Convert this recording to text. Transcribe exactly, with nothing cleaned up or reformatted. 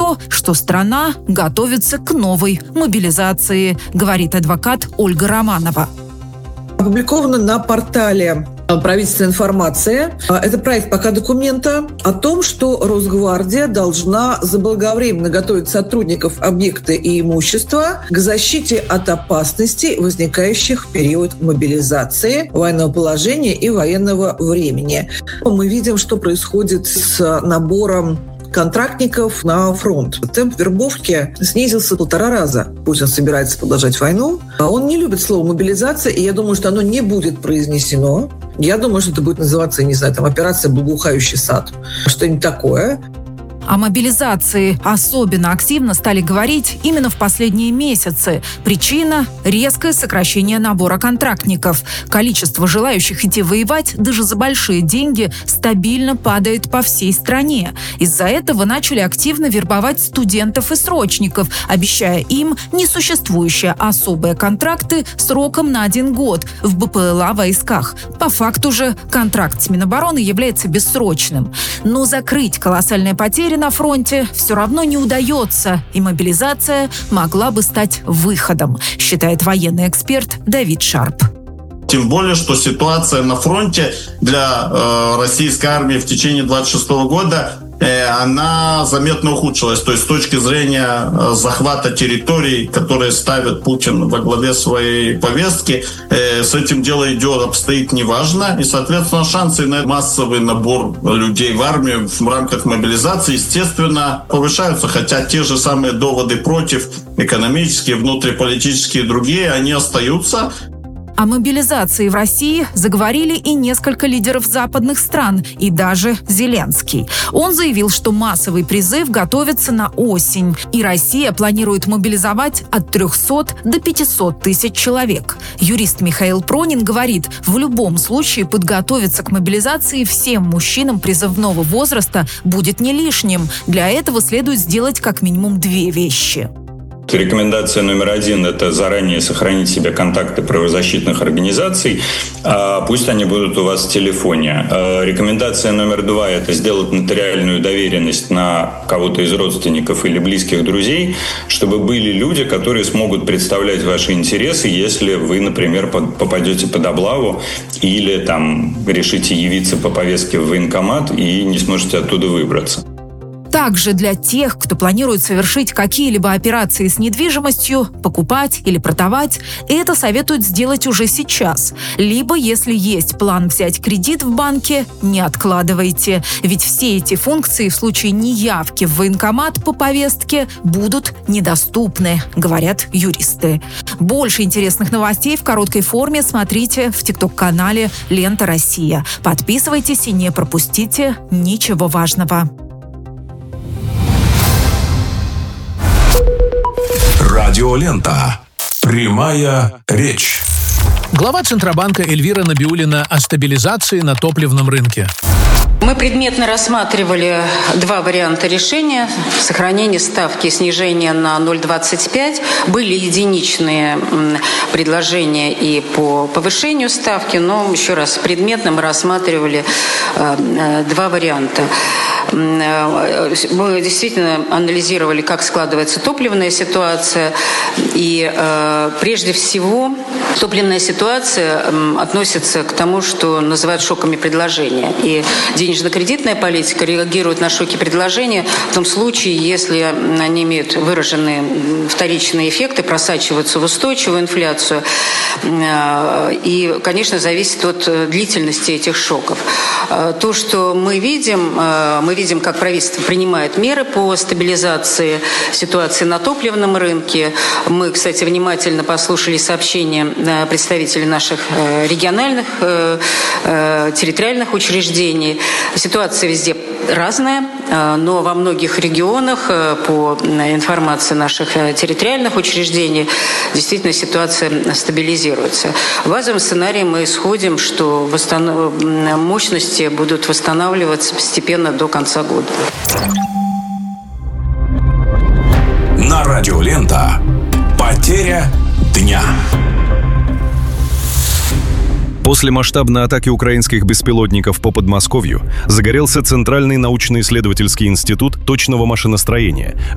то, что страна готовится к новой мобилизации, говорит адвокат Ольга Романова. Опубликовано на портале правительственной информации. Это проект пока документа о том, что Росгвардия должна заблаговременно готовить сотрудников объекта и имущества к защите от опасностей, возникающих в период мобилизации, военного положения и военного времени. Мы видим, что происходит с набором контрактников на фронт. Темп вербовки снизился в полтора раза. Путин собирается продолжать войну. Он не любит слово «мобилизация», и я думаю, что оно не будет произнесено. Я думаю, что это будет называться, не знаю, там, операция «Благоухающий сад». Что-нибудь такое. О мобилизации особенно активно стали говорить именно в последние месяцы. Причина – резкое сокращение набора контрактников. Количество желающих идти воевать даже за большие деньги стабильно падает по всей стране. Из-за этого начали активно вербовать студентов и срочников, обещая им несуществующие особые контракты сроком на один год в БПЛА войсках. По факту же контракт с Минобороны является бессрочным. Но закрыть колоссальные потери на фронте все равно не удается, и мобилизация могла бы стать выходом, считает военный эксперт Давид Шарп. Тем более, что ситуация на фронте для э, российской армии в течение двадцать шестого года э, она заметно ухудшилась. То есть с точки зрения э, захвата территорий, которые ставит Путин во главе своей повестки, э, с этим дело идет, обстоит неважно. И, соответственно, шансы на массовый набор людей в армию в рамках мобилизации, естественно, повышаются. Хотя те же самые доводы против, экономические, внутриполитические и другие, они остаются. О мобилизации в России заговорили и несколько лидеров западных стран, и даже Зеленский. Он заявил, что массовый призыв готовится на осень, и Россия планирует мобилизовать от трехсот до пятисот тысяч человек. Юрист Михаил Пронин говорит, в любом случае подготовиться к мобилизации всем мужчинам призывного возраста будет не лишним. Для этого следует сделать как минимум две вещи. Рекомендация номер один – это заранее сохранить себе контакты правозащитных организаций, а пусть они будут у вас в телефоне. Рекомендация номер два – это сделать нотариальную доверенность на кого-то из родственников или близких друзей, чтобы были люди, которые смогут представлять ваши интересы, если вы, например, попадете под облаву или там решите явиться по повестке в военкомат и не сможете оттуда выбраться. Также для тех, кто планирует совершить какие-либо операции с недвижимостью, покупать или продавать, это советуют сделать уже сейчас. Либо, если есть план взять кредит в банке, не откладывайте. Ведь все эти функции в случае неявки в военкомат по повестке будут недоступны, говорят юристы. Больше интересных новостей в короткой форме смотрите в тикток-канале «Лента Россия». Подписывайтесь и не пропустите ничего важного. Радиолента. Прямая речь. Глава Центробанка Эльвира Набиуллина о стабилизации на топливном рынке. Мы предметно рассматривали два варианта решения. Сохранение ставки и снижение на ноль целых двадцать пять сотых. Были единичные предложения и по повышению ставки, но еще раз предметно мы рассматривали два варианта. Мы действительно анализировали, как складывается топливная ситуация. И э, прежде всего топливная ситуация э, относится к тому, что называют шоками предложения. И денежно-кредитная политика реагирует на шоки предложения в том случае, если они имеют выраженные вторичные эффекты, просачиваются в устойчивую инфляцию. Э, и, конечно, зависит от длительности этих шоков. Э, то, что мы видим, э, мы видим, как правительство принимает меры по стабилизации ситуации на топливном рынке. Мы, кстати, внимательно послушали сообщения представителей наших региональных, территориальных учреждений. Ситуация везде разная, но во многих регионах, по информации наших территориальных учреждений, действительно ситуация стабилизируется. В базовом сценарии мы исходим, что восстанов... мощности будут восстанавливаться постепенно до конца года. На Радиолента. Потеря дня. После масштабной атаки украинских беспилотников по Подмосковью загорелся Центральный научно-исследовательский институт точного машиностроения.